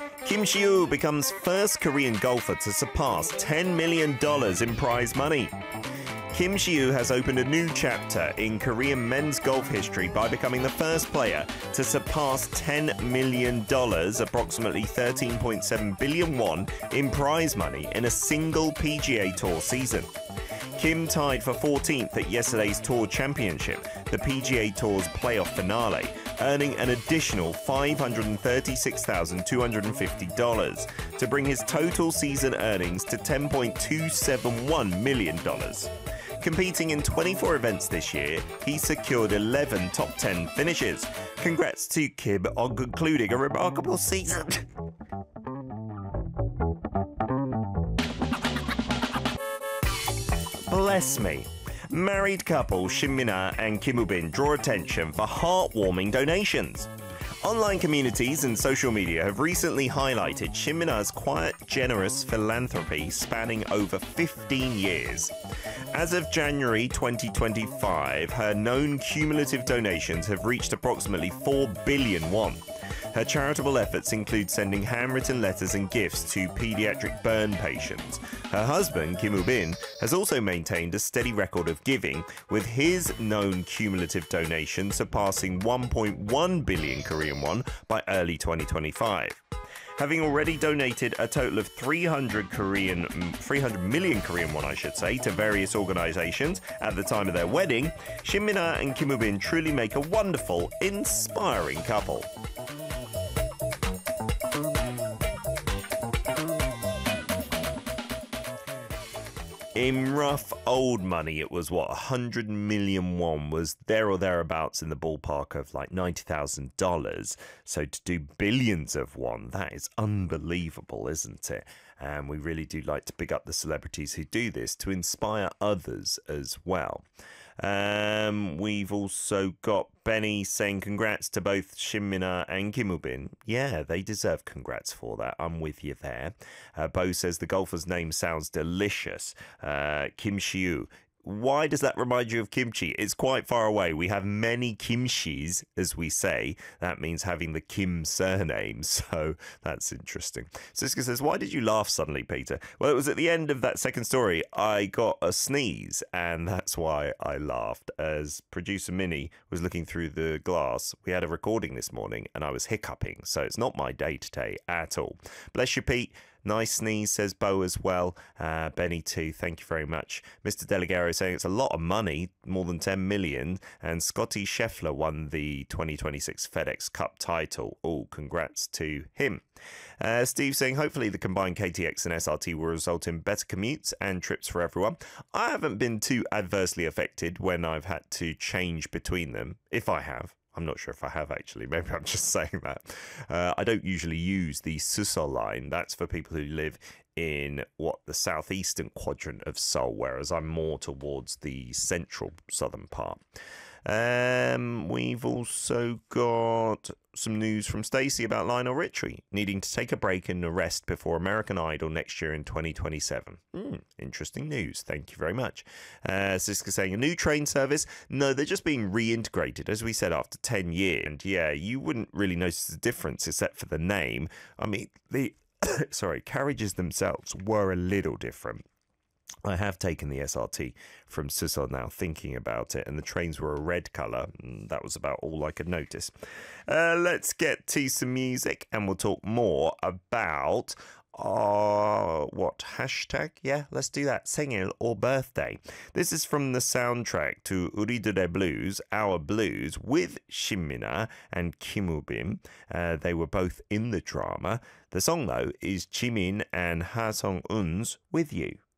Kim Si-woo becomes first Korean golfer to surpass $10 million in prize money. Kim Si-woo has opened a new chapter in Korean men's golf history by becoming the first player to surpass $10 million, approximately 13.7 billion won, in prize money in a single PGA Tour season. Kim tied for 14th at yesterday's Tour Championship, the PGA Tour's playoff finale, earning an additional $536,250 to bring his total season earnings to $10.271 million. Competing in 24 events this year, he secured 11 top 10 finishes. Congrats to Kim on concluding a remarkable season. Bless me. Married couple Shin Min-ah and Kim Woo-bin draw attention for heartwarming donations. Online communities and social media have recently highlighted Shin Min-ah's quiet, generous philanthropy spanning over 15 years. As of January 2025, her known cumulative donations have reached approximately 4 billion won. Her charitable efforts include sending handwritten letters and gifts to pediatric burn patients. Her husband, Kim Woo-bin, has also maintained a steady record of giving, with his known cumulative donation surpassing 1.1 billion Korean won by early 2025. Having already donated a total of 300 million Korean won, to various organizations at the time of their wedding, Shin Min-ah and Kim Woo-bin truly make a wonderful, inspiring couple. In rough old money, it was 100 million won was there or thereabouts in the ballpark of like $90,000. So to do billions of won, that is unbelievable, isn't it? And we really do like to pick up the celebrities who do this to inspire others as well. We've also got Benny saying congrats to both Shin Min-ah and Kim Woo-bin. Yeah, they deserve congrats for that. I'm with you there. Bo says the golfer's name sounds delicious. Kim Si-woo. Why does that remind you of kimchi? It's quite far away. We have many kimchis, as we say. That means having the Kim surname, so that's interesting. Siska says, why did you laugh suddenly, Peter? Well, it was at the end of that second story. I got a sneeze, and that's why I laughed. As producer Minnie was looking through the glass, we had a recording this morning, and I was hiccuping, so it's not my day today at all. Bless you, Pete. Nice sneeze, says Bo as well. Benny too, thank you very much. Mr. Delegaro saying it's a lot of money, more than 10 million. And Scotty Scheffler won the 2026 FedEx Cup title. Oh, congrats to him. Steve saying hopefully the combined KTX and SRT will result in better commutes and trips for everyone. I haven't been too adversely affected when I've had to change between them, if I have. I'm not sure if I have, actually. Maybe I'm just saying that. I don't usually use the Susseol line. That's for people who live in the southeastern quadrant of Seoul, whereas I'm more towards the central southern part. We've also got some news from Stacey about Lionel Richie needing to take a break and a rest before American Idol next year in 2027. Interesting news. Thank you very much. Siska saying a new train service. No, they're just being reintegrated, as we said, after 10 years. And yeah, you wouldn't really notice the difference except for the name. I mean, the carriages themselves were a little different. I have taken the SRT from Susseol now, thinking about it, and the trains were a red colour. That was about all I could notice. Let's get to some music, and we'll talk more about hashtag? Yeah, let's do that. Sengil or birthday. This is from the soundtrack to 우리들의 Blues, Our Blues, with Shin Min-ah and Kim Woo-bin. They were both in the drama. The song, though, is Jimin and Ha Sung-eun's With You.